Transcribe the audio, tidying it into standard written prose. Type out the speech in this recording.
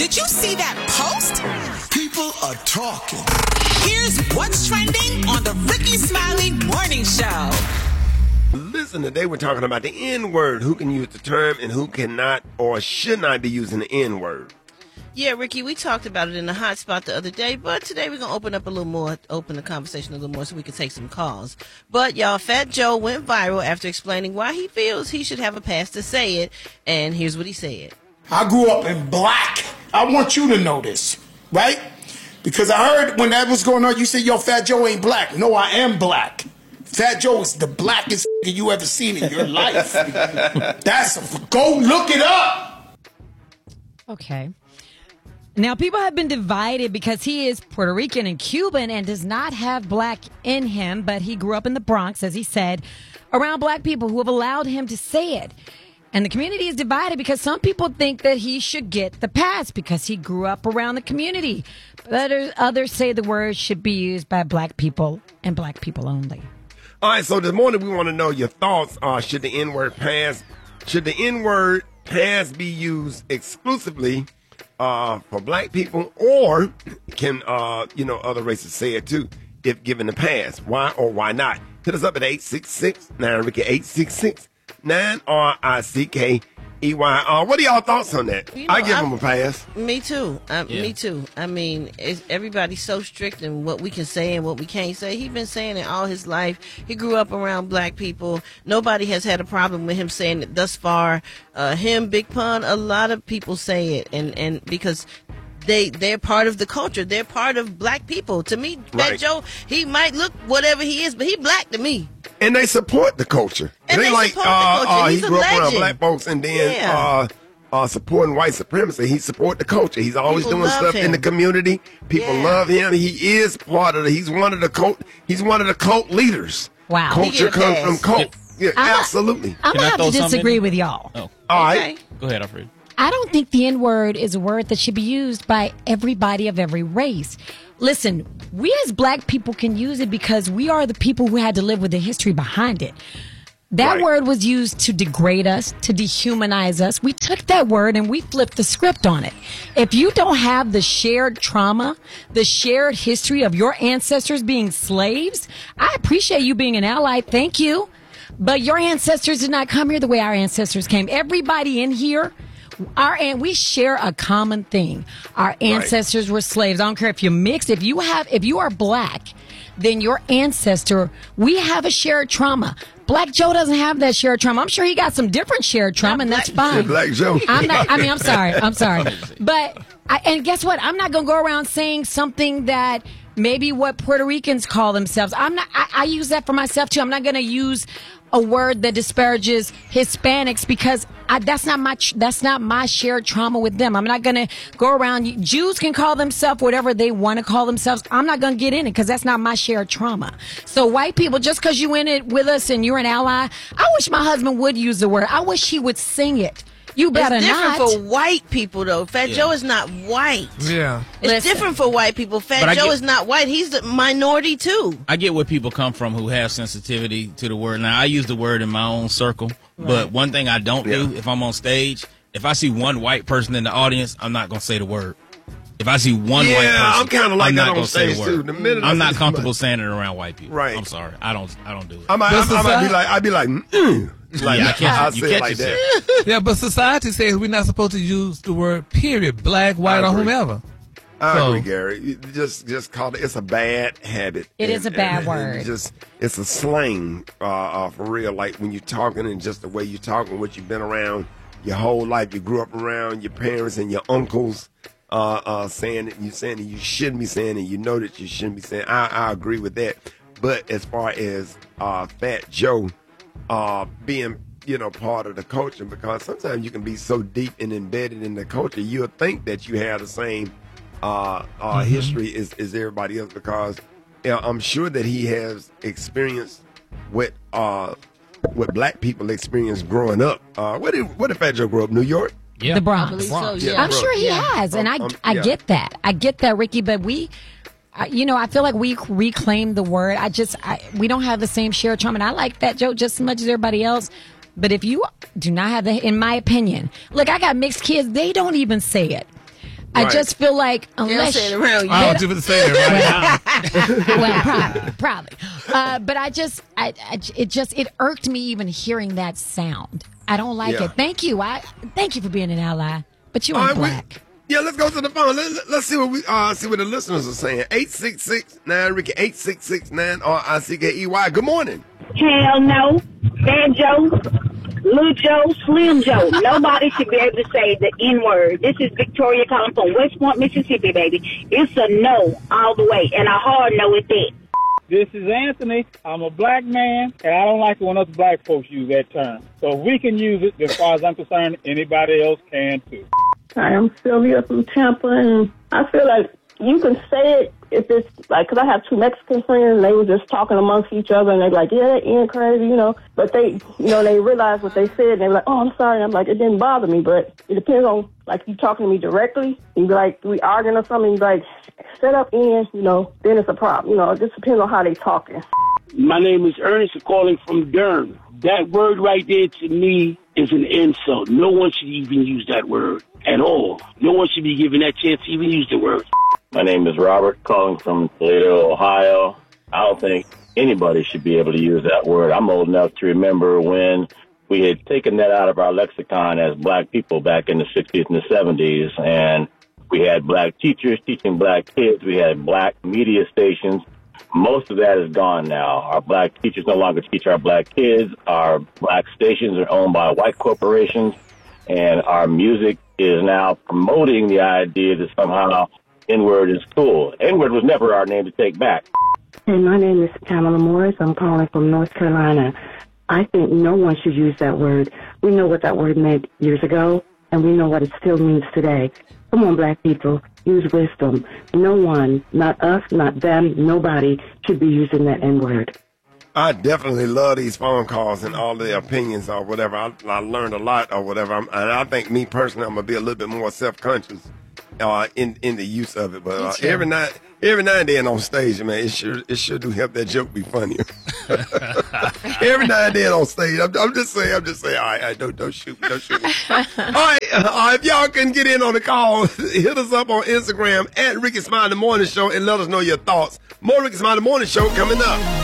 Did you see that post? People are talking. Here's what's trending on the Ricky Smiley Morning Show. Listen, today we're talking about the N-word. Who can use the term and who cannot or should not be using the N-word. Yeah, Ricky, we talked about it in the hot spot the other day, but today we're going to open up a little more, open the conversation a little more so we can take some calls. But, y'all, Fat Joe went viral after explaining why he feels he should have a pass to say it, and here's what he said. I grew up in black. I want you to know this, right? Because I heard when that was going on, you said, yo, Fat Joe ain't black. No, I am black. Fat Joe is the blackest you ever seen in your life. Go look it up. Okay. Now, people have been divided because he is Puerto Rican and Cuban and does not have black in him, but he grew up in the Bronx, as he said, around black people who have allowed him to say it. And the community is divided because some people think that he should get the pass because he grew up around the community. But others say the word should be used by black people and black people only. All right, so this morning we want to know your thoughts. Should the N-word pass? Should the N-word pass be used exclusively for black people, or can other races say it too if given the pass? Why or why not? Hit us up at 866-9-RICKY, 866-9-RICKEY. What are y'all thoughts on that? I give them a pass. Me too. Me too. I mean, everybody's so strict in what we can say and what we can't say. He's been saying it all his life. He grew up around black people. Nobody has had a problem with him saying it thus far. Him, Big Pun, a lot of people say it, and because they're part of the culture. They're part of black people. To me, Fat Joe, he might look whatever he is, but he black to me. And they support the culture. And they like support the culture. he He's grew a up around legend. black folks, and then supporting white supremacy. He support the culture. He's always People doing love stuff him. in the community. People love him. He is part of he's one of the cult leaders. Wow. Culture comes from cult. Yeah, absolutely. I'm going to have to disagree with y'all. Oh. All right. Go ahead, Alfred. I don't think the N-word is a word that should be used by everybody of every race. Listen, we as black people can use it because we are the people who had to live with the history behind it. That word was used to degrade us, to dehumanize us. We took that word and we flipped the script on it. If you don't have the shared trauma, the shared history of your ancestors being slaves, I appreciate you being an ally. Thank you. But your ancestors did not come here the way our ancestors came. Everybody in here, we share a common thing. Our ancestors were slaves. I don't care if you're mixed. If you are black, then your ancestor, we have a shared trauma. Black Joe doesn't have that shared trauma. I'm sure he got some different shared trauma, and that's fine. Black Joe. I'm sorry. But, and guess what? I'm not going to go around saying something that maybe what Puerto Ricans call themselves. I use that for myself too. I'm not going to use a word that disparages Hispanics because that's not my shared trauma with them. I'm not going to go around. Jews can call themselves whatever they want to call themselves. I'm not going to get in it because that's not my shared trauma. So white people, just because you in it with us and you're an ally, I wish my husband would use the word. I wish he would sing it. You better It's different not. for white people, though. Fat Joe is not white. Yeah. It's different for white people. Fat Joe is not white. He's the minority, too. I get where people come from who have sensitivity to the word. Now, I use the word in my own circle, but one thing I don't do if I'm on stage, if I see one white person in the audience, I'm not going to say the word. If I see one white person, I'm kind of like I'm that not on going to say stage the too. word. The minute I'm not comfortable saying it around white people. Right. I'm sorry. I don't do it. I might be like, Like, yeah, I catch, I'll you say it catch like yourself. that. Yeah, but society says we're not supposed to use the word period, black, white, or whomever. I agree, Gary. You just call it. It's a bad habit. It is a bad word. It's a slang for real. Like when you're talking and just the way you're talking, what you've been around your whole life. You grew up around your parents and your uncles saying it. You saying it. You shouldn't be saying it. You know that you shouldn't be saying. I agree with that. But as far as Fat Joe being part of the culture, because sometimes you can be so deep and embedded in the culture, you'll think that you have the same history as everybody else, because I'm sure that he has experienced what black people experienced growing up. Where did Fat Joe grow up? New York? The Bronx. So, I'm sure he has, and I get that. I get that, Ricky, but I feel like we reclaim the word. We don't have the same shared trauma, and I like Fat Joe just as much as everybody else. But if you do not have in my opinion, look, I got mixed kids. They don't even say it. I just feel like They'll unless say it around you. I don't even say it right now. well, probably. But it irked me even hearing that sound. I don't like it. Thank you. Thank you for being an ally. But you ain't black. Let's go to the phone. Let's see what the listeners are saying. 866-9-RICKY, 866-9-RICKEY. Good morning. Hell no. Bad Joe, Little Joe, Slim Joe. Nobody should be able to say the N-word. This is Victoria calling from West Point, Mississippi, baby. It's a no all the way, and a hard no at that. This is Anthony. I'm a black man, and I don't like it when other black folks use that term. So if we can use it, as far as I'm concerned, anybody else can too. Hi, I'm Sylvia from Tampa, and I feel like you can say it if it's like, because I have two Mexican friends, and they were just talking amongst each other, and they're like, yeah, that N crazy, But they, they realized what they said, and they were like, oh, I'm sorry. And I'm like, it didn't bother me, but it depends on, like, you talking to me directly, you be like, we arguing or something, you be like, set up N, then it's a problem. It just depends on how they talking. My name is Ernest, calling from Durham. That word right there to me is an insult. No one should even use that word at all. No one should be given that chance to even use the word. My name is Robert, calling from Toledo, Ohio. I don't think anybody should be able to use that word. I'm old enough to remember when we had taken that out of our lexicon as black people back in the 60s and the 70s, and we had black teachers teaching black kids. We had black media stations. Most of that is gone now. Our black teachers no longer teach our black kids. Our black stations are owned by white corporations, and our music is now promoting the idea that somehow N-word is cool. N-word was never our name to take back. Hey, my name is Pamela Morris. I'm calling from North Carolina. I think no one should use that word. We know what that word meant years ago, and we know what it still means today. Come on, black people, use wisdom. No one, not us, not them, nobody should be using that N-word. I definitely love these phone calls and all the opinions or whatever. I learned a lot or whatever. And I think me personally, I'm going to be a little bit more self-conscious in the use of it. But every now and then on stage, man, it sure do help that joke be funnier. Every now and then on stage, I'm just saying. All right, don't shoot me. All right, if y'all can get in on the call, hit us up on Instagram at Ricky Smiley Morning Show and let us know your thoughts. More Ricky Smiley Morning Show coming up.